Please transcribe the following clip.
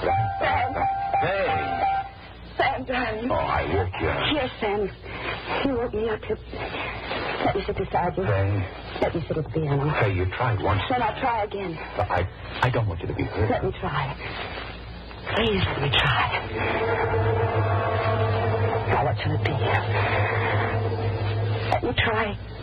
Hey. Sam, darling. Oh, I woke you up. Yes, Sam. You woke me up to... Let me sit beside you. Hey. Let me sit at the piano. Hey, you tried once. Then I'll try again. I don't want you to be hurt. Let me try. Please let me try. Now, what shall it be? Let me try